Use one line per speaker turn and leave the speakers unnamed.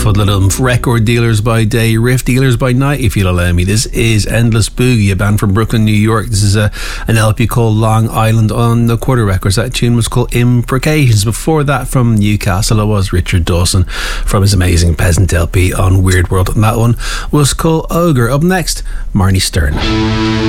bundle of them. Record dealers by day, riff dealers by night, if you'll allow me. This is Endless Boogie, a band from Brooklyn, New York. This is an LP called Long Island on the Quarter Records. That tune was called Imprecations. Before that, from Newcastle, it was Richard Dawson from his amazing Peasant LP on Weird World. And that one was called Ogre. Up next, Marnie Stern.